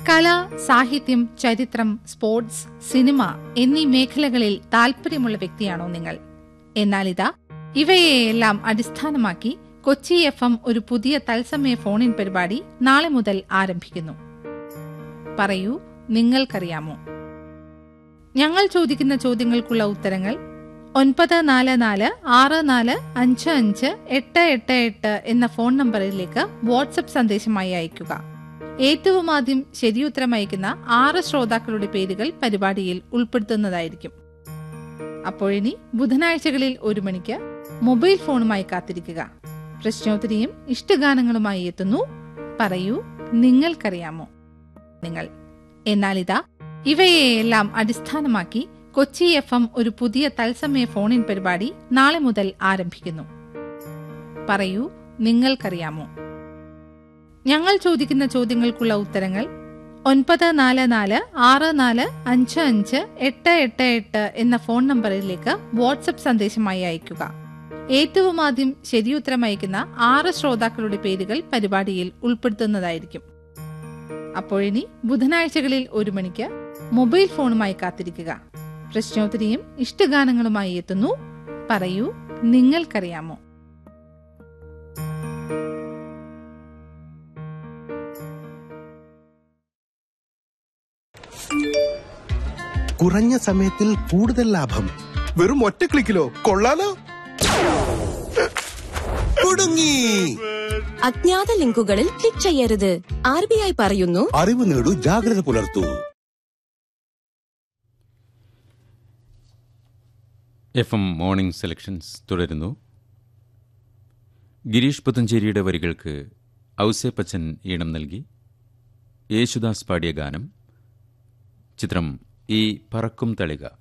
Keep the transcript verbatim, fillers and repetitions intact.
കല, സാഹിത്യം, ചരിത്രം, സ്പോർട്സ്, സിനിമ എന്നീ മേഖലകളിൽ താൽപര്യമുള്ള വ്യക്തിയാണോ നിങ്ങൾ? എന്നാലിതാ ഇവയെയെല്ലാം അടിസ്ഥാനമാക്കി കൊച്ചി എഫ് എം ഒരു പുതിയ തത്സമയ ഫോണിൻ പരിപാടി നാളെ മുതൽ ആരംഭിക്കുന്നു. പറയൂ, നിങ്ങൾക്കറിയാമോ? ഞങ്ങൾ ചോദിക്കുന്ന ചോദ്യങ്ങൾക്കുള്ള ഉത്തരങ്ങൾ ഒൻപത് നാല് നാല് ആറ് നാല് അഞ്ച് അഞ്ച് എട്ട് എട്ട് എട്ട് എന്ന ഫോൺ നമ്പറിലേക്ക് വാട്സ്ആപ്പ് സന്ദേശമായി അയയ്ക്കുക. ഏറ്റവും ആദ്യം ശരിയുത്തരം അയക്കുന്ന ആറ് ശ്രോതാക്കളുടെ പേരുകൾ പരിപാടിയിൽ ഉൾപ്പെടുത്തുന്നതായിരിക്കും. അപ്പോഴിനി ബുധനാഴ്ചകളിൽ ഒരു മണിക്ക് മൊബൈൽ ഫോണുമായി കാത്തിരിക്കുക. പ്രശ്നോത്തരിയും ഇഷ്ടഗാനങ്ങളുമായി എത്തുന്നു. പറയൂ, നിങ്ങൾക്കറിയാമോ? നിങ്ങൾ എന്നാലിതാ ഇവയെയെല്ലാം അടിസ്ഥാനമാക്കി കൊച്ചി എഫ് എം ഒരു പുതിയ തത്സമയ ഫോണിൻ പരിപാടി നാളെ മുതൽ ആരംഭിക്കുന്നു. പറയൂ, നിങ്ങൾക്കറിയാമോ? ഞങ്ങൾ ചോദിക്കുന്ന ചോദ്യങ്ങൾക്കുള്ള ഉത്തരങ്ങൾ ഒൻപത് നാല് നാല് ആറ് നാല് അഞ്ച് അഞ്ച് എട്ട് എട്ട് എട്ട് എന്ന ഫോൺ നമ്പറിലേക്ക് വാട്സ്ആപ്പ് സന്ദേശമായി അയയ്ക്കുക. ഏറ്റവും ആദ്യം ശരിയുത്തരം അയക്കുന്ന ആറ് ശ്രോതാക്കളുടെ പേരുകൾ പരിപാടിയിൽ ഉൾപ്പെടുത്തുന്നതായിരിക്കും. അപ്പോഴിനി ബുധനാഴ്ചകളിൽ ഒരു മണിക്ക് മൊബൈൽ ഫോണുമായി കാത്തിരിക്കുക. പ്രശ്നോത്തരിയും ഇഷ്ടഗാനങ്ങളുമായി എത്തുന്നു. പറയൂ, നിങ്ങൾക്കറിയാമോ? കുറഞ്ഞ സമയത്തിൽ കൂടുതൽ ലാഭം വെറും ഒറ്റ ക്ലിക്കിലോ? കൊള്ളാലോ. കുടുങ്ങി. അജ്ഞാത ലിങ്കുകളിൽ ക്ലിക്ക് ചെയ്യരുത്. ആർ ബി ഐ പറയുന്നു, അറിവ് നേടൂ, ജാഗ്രത പുലർത്തൂ. എഫ് എം മോർണിംഗ് സെലക്ഷൻസ് തുടരുന്നു. ഗിരീഷ് പുത്തഞ്ചേരിയുടെ വരികൾക്ക് ഔസേപ്പച്ചൻ ഈണം നൽകി യേശുദാസ് പാടിയ ഗാനം. ചിത്രം ഈ പറക്കും തളിക.